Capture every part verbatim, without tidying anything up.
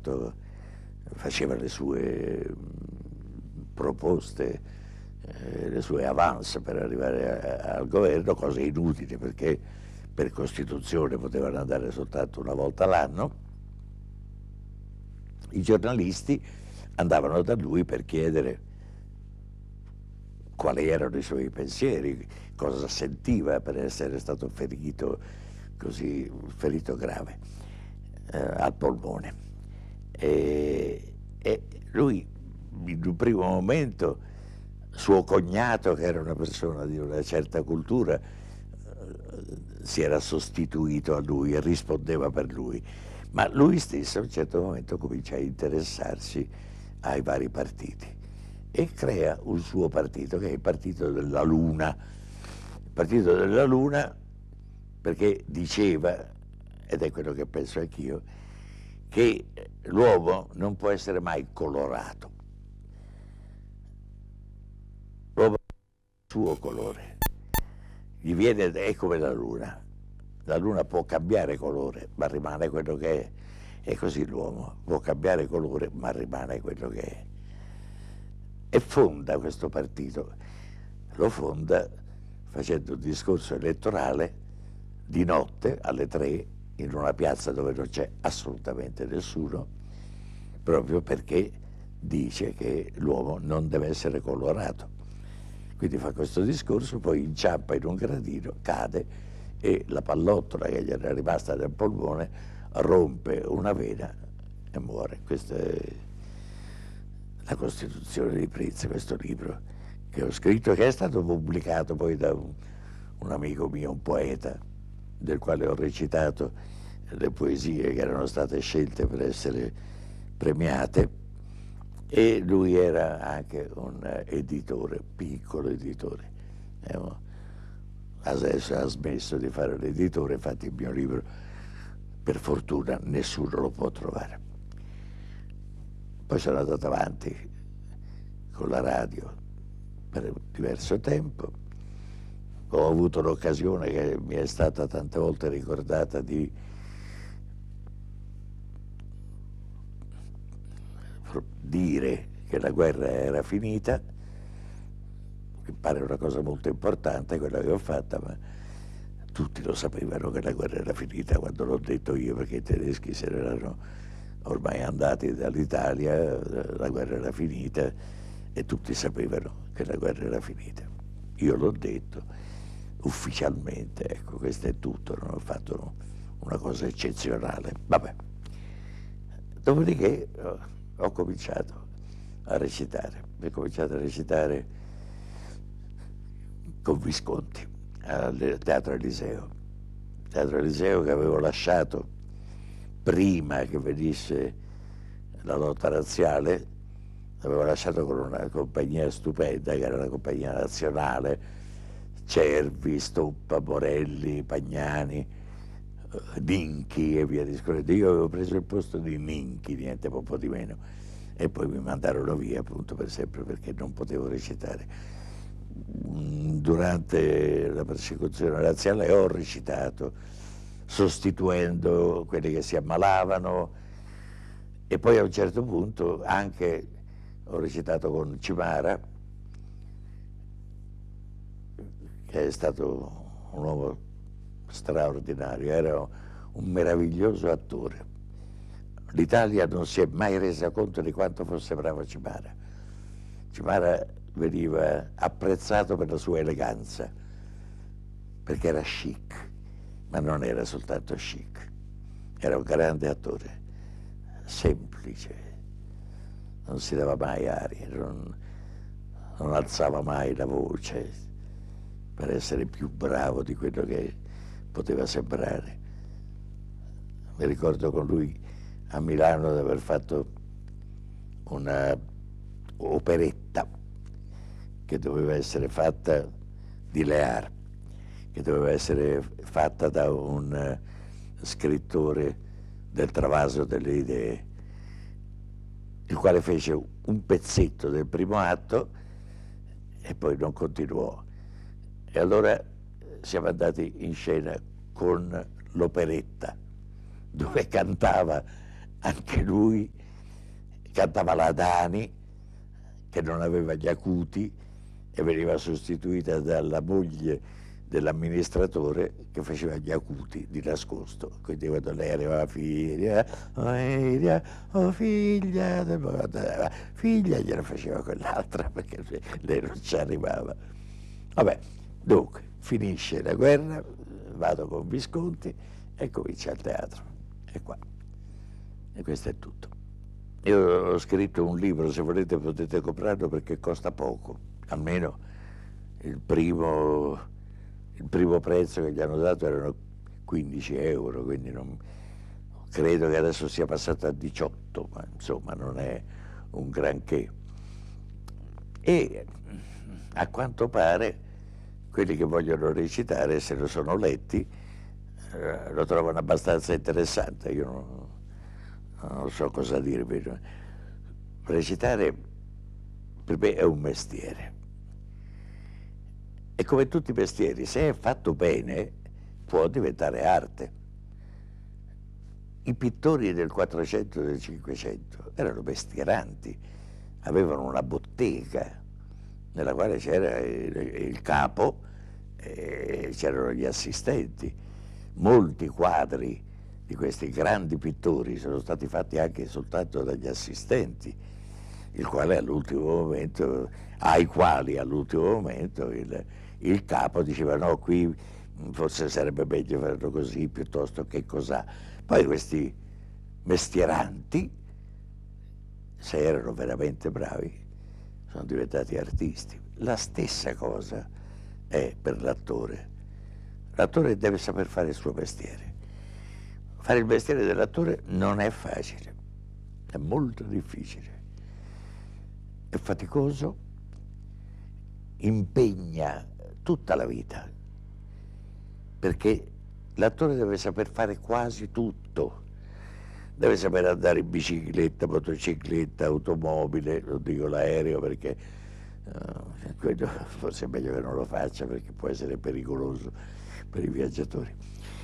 fatto, faceva le sue proposte, eh, le sue avance per arrivare a, al governo, cose inutili perché per Costituzione potevano andare soltanto una volta l'anno. I giornalisti andavano da lui per chiedere quali erano i suoi pensieri, cosa sentiva per essere stato ferito così, ferito grave eh, al polmone. E, e lui in un primo momento, suo cognato, che era una persona di una certa cultura, si era sostituito a lui e rispondeva per lui, ma lui stesso a un certo momento comincia a interessarsi ai vari partiti e crea un suo partito, che è il Partito della Luna. Il Partito della Luna perché diceva, ed è quello che penso anch'io, che l'uomo non può essere mai colorato, l'uomo ha il suo colore, gli viene, è come la luna, la luna può cambiare colore ma rimane quello che è, e così l'uomo può cambiare colore ma rimane quello che è. E fonda questo partito, lo fonda facendo un discorso elettorale di notte alle tre in una piazza dove non c'è assolutamente nessuno, proprio perché dice che l'uomo non deve essere colorato. Quindi fa questo discorso, poi inciampa in un gradino, cade e la pallottola che gli era rimasta nel polmone rompe una vena e muore. Questa è La Costituzione di Prince, questo libro che ho scritto, che è stato pubblicato poi da un, un amico mio, un poeta, del quale ho recitato le poesie che erano state scelte per essere premiate, e lui era anche un editore, piccolo editore. Eh, adesso ha smesso di fare l'editore, infatti il mio libro, per fortuna, nessuno lo può trovare. Poi sono andato avanti con la radio per diverso tempo. Ho avuto l'occasione, che mi è stata tante volte ricordata, di dire che la guerra era finita, che pare una cosa molto importante quella che ho fatta, ma tutti lo sapevano che la guerra era finita quando l'ho detto io, perché i tedeschi se ne erano ormai andati dall'Italia, la guerra era finita e tutti sapevano che la guerra era finita. Io l'ho detto ufficialmente, ecco, questo è tutto, non ho fatto una cosa eccezionale. Vabbè. Dopodiché ho cominciato a recitare, ho cominciato a recitare con Visconti al Teatro Eliseo, Teatro Eliseo che avevo lasciato prima che venisse la lotta razziale, l'avevo lasciato con una compagnia stupenda che era la Compagnia Nazionale, Cervi, Stoppa, Morelli, Pagnani, Ninchi e via discorrendo. Io avevo preso il posto di Ninchi, niente po' di meno, e poi mi mandarono via appunto per sempre perché non potevo recitare. Durante la persecuzione razziale ho recitato sostituendo quelli che si ammalavano, e poi a un certo punto anche ho recitato con Cimara, che è stato un uomo straordinario, era un meraviglioso attore. L'Italia non si è mai resa conto di quanto fosse bravo Cimara. Cimara veniva apprezzato per la sua eleganza, perché era chic, ma non era soltanto chic, era un grande attore, semplice, non si dava mai aria, non, non alzava mai la voce per essere più bravo di quello che poteva sembrare. Mi ricordo con lui a Milano di aver fatto una operetta che doveva essere fatta di Lear, che doveva essere fatta da un scrittore del Travaso delle Idee, il quale fece un pezzetto del primo atto e poi non continuò. E allora siamo andati in scena con l'operetta, dove cantava anche lui cantava la Dani, che non aveva gli acuti, e veniva sostituita dalla moglie dell'amministratore che faceva gli acuti di nascosto. Quindi quando lei arrivava, figlia, oh figlia, oh figlia, figlia, gliela faceva quell'altra perché lei non ci arrivava. Vabbè, dunque, finisce la guerra, vado con Visconti e comincia il teatro. E qua. E questo è tutto. Io ho scritto un libro, se volete potete comprarlo perché costa poco, almeno il primo, il primo prezzo che gli hanno dato erano quindici euro, quindi non, credo che adesso sia passato a diciotto, ma insomma non è un granché. E a quanto pare quelli che vogliono recitare, se lo sono letti, eh, lo trovano abbastanza interessante. Io non, non so cosa dirvi. Recitare per me è un mestiere. E come tutti i mestieri, se è fatto bene, può diventare arte. I pittori del Quattrocento e del Cinquecento erano mestieranti, avevano una bottega nella quale c'era il, il capo e c'erano gli assistenti. Molti quadri di questi grandi pittori sono stati fatti anche soltanto dagli assistenti, il quale all'ultimo momento, ai quali all'ultimo momento il, il capo diceva no, qui forse sarebbe meglio farlo così piuttosto che cos'ha. Poi questi mestieranti, se erano veramente bravi, sono diventati artisti. La stessa cosa è per l'attore. L'attore deve saper fare il suo mestiere. Fare il mestiere dell'attore non è facile, è molto difficile, è faticoso, impegna tutta la vita, perché l'attore deve saper fare quasi tutto. Deve sapere andare in bicicletta, motocicletta, automobile, non dico l'aereo perché uh, quello forse è meglio che non lo faccia perché può essere pericoloso per i viaggiatori.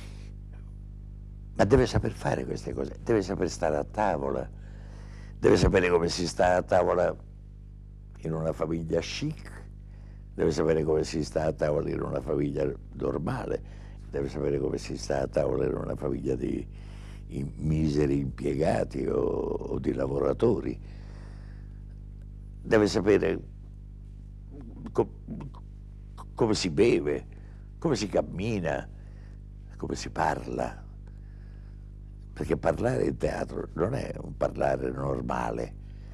Ma deve saper fare queste cose, deve saper stare a tavola, deve sapere come si sta a tavola in una famiglia chic, deve sapere come si sta a tavola in una famiglia normale, deve sapere come si sta a tavola in una famiglia di in miseri impiegati o, o di lavoratori. Deve sapere co come si beve, come si cammina, come si parla, perché parlare in teatro non è un parlare normale.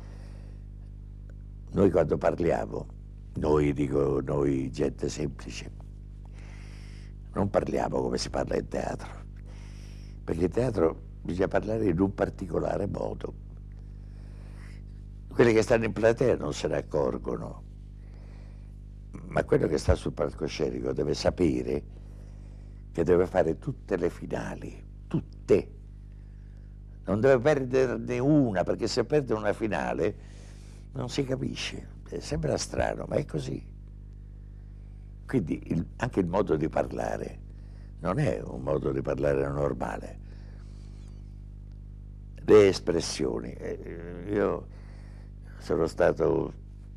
Noi quando parliamo, noi dico noi gente semplice, non parliamo come si parla in teatro, perché in teatro bisogna parlare in un particolare modo. Quelli che stanno in platea non se ne accorgono, ma quello che sta sul palcoscenico deve sapere che deve fare tutte le finali, tutte. Non deve perderne una, perché se perde una finale non si capisce. Sembra strano, ma è così. Quindi il, anche il modo di parlare non è un modo di parlare normale. Le espressioni. Io sono stato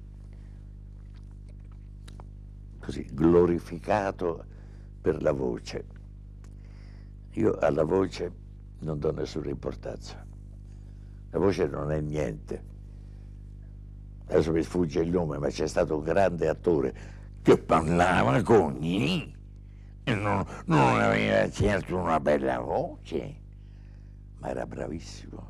così glorificato per la voce. Io alla voce non do nessuna importanza. La voce non è niente. Adesso mi sfugge il nome, ma c'è stato un grande attore che parlava con gli e non, non aveva certo una bella voce, ma era bravissimo.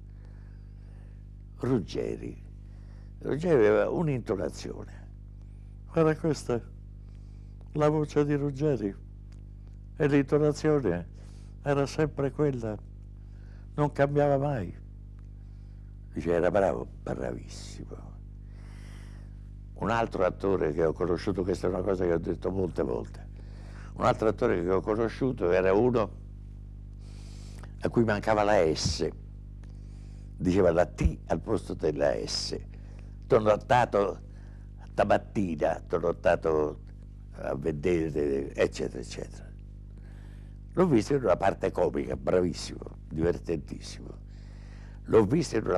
Ruggeri. Ruggeri aveva un'intonazione. Guarda questa, la voce di Ruggeri. E l'intonazione era sempre quella, non cambiava mai. Dice, era bravo, bravissimo. Un altro attore che ho conosciuto, questa è una cosa che ho detto molte volte, un altro attore che ho conosciuto era uno a cui mancava la S, diceva la T al posto della S. T'ho notato stamattina, t'ho notato a vedere, eccetera, eccetera. L'ho visto in una parte comica, bravissimo, divertentissimo. l'ho vista in una